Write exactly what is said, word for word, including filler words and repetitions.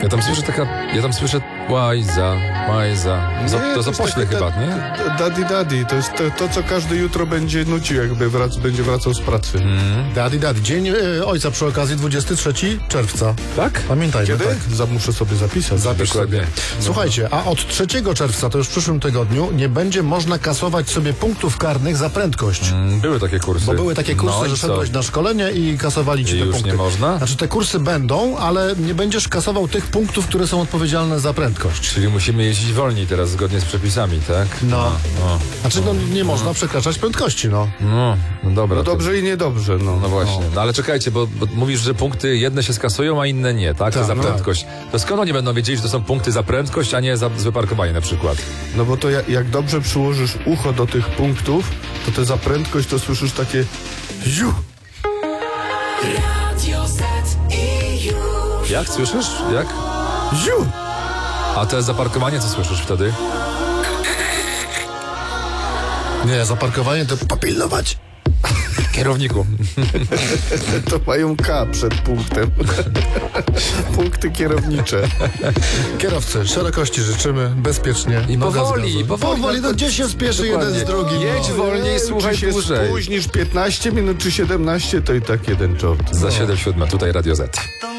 Ja tam słyszę taka, ja tam słyszę łajza, łajza. Za, Nie, to za jest pośle taki chyba, da- nie? da- Daddy daddy, to jest to, to, co każdy jutro będzie nucił, jakby wrac, będzie wracał z pracy. Mm. Daddy, daddy. Dzień e, ojca przy okazji dwudziestego trzeciego czerwca. Tak? Pamiętajmy, Kiedy? tak. Za, muszę sobie zapisać. Zapisz Dokładnie. sobie. Słuchajcie, a od trzeciego czerwca, to już w przyszłym tygodniu, nie będzie można kasować sobie punktów karnych za prędkość. Mm, Były takie kursy. Bo były takie kursy, no, że i co? szedłeś na szkolenie i kasowali ci I te już punkty. nie można? Znaczy te kursy będą, ale nie będziesz kasował tych punktów, które są odpowiedzialne za prędkość. Czyli musimy jeździć wolniej teraz, zgodnie z przepisami, tak? No. No, Znaczy no nie można przekraczać prędkości, no. no, no dobra. No to- dobrze i niedobrze, no. No właśnie, no ale czekajcie, bo, bo mówisz, że punkty jedne się skasują, a inne nie, tak? Tak, za no. prędkość. To skąd oni będą wiedzieli, że to są punkty za prędkość, a nie za złe parkowanie na przykład? No bo to jak, jak dobrze przyłożysz ucho do tych punktów, to te za prędkość to słyszysz takie ziu. Radio Z i już. Jak słyszysz? Jak? Ziu! A te za parkowanie co słyszysz wtedy? Nie, zaparkowanie to popilnować. Kierowniku. To mają K przed punktem. Punkty kierownicze. Kierowcy, szerokości życzymy, bezpiecznie. I noga z powoli, gazu. powoli. powoli. No gdzie się spieszy Dokładnie. jeden z drugim? Jedź no. wolniej, słuchaj Czy się dłużej. spóźnisz piętnaście minut czy siedemnaście, to i tak jeden czort. Za siedem siódma, tutaj Radio Z.